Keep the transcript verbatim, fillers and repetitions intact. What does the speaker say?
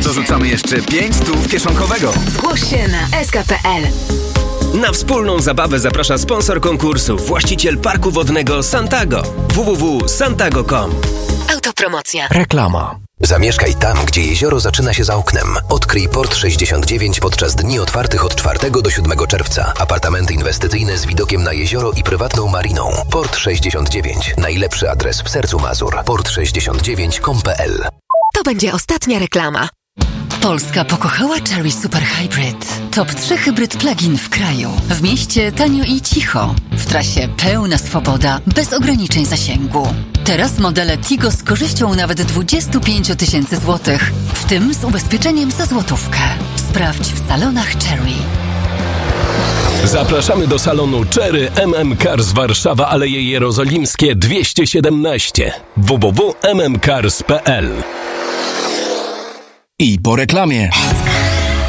dorzucamy jeszcze pięć stów kieszonkowego. Zgłoś się na s k kropka p l. Na wspólną zabawę zaprasza sponsor konkursu, właściciel parku wodnego Santago. w w w kropka santago kropka com. Autopromocja. Reklama. Zamieszkaj tam, gdzie jezioro zaczyna się za oknem. Odkryj Port sześćdziesiąt dziewięć podczas dni otwartych od czwartego do siódmego czerwca. Apartamenty inwestycyjne z widokiem na jezioro i prywatną mariną. Port sześćdziesiąt dziewięć. Najlepszy adres w sercu Mazur. port sześćdziesiąt dziewięć kropka com kropka p l. To będzie ostatnia reklama. Polska pokochała Chery Super Hybrid. Top trzy hybryd plug-in w kraju. W mieście tanio i cicho. W trasie pełna swoboda, bez ograniczeń zasięgu. Teraz modele Tigo z korzyścią nawet dwadzieścia pięć tysięcy złotych, w tym z ubezpieczeniem za złotówkę. Sprawdź w salonach Chery. Zapraszamy do salonu Chery M M Cars Warszawa, Aleje Jerozolimskie dwieście siedemnaście. w w w kropka m m cars kropka p l. I po reklamie.